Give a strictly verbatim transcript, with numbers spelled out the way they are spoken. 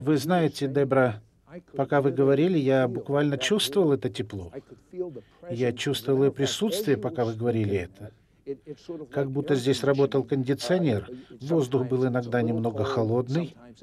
Вы знаете, Дебра, пока вы говорили, я буквально чувствовал это тепло. Я чувствовал и присутствие, пока вы говорили это. Как будто здесь работал кондиционер. Воздух был иногда немного холодный.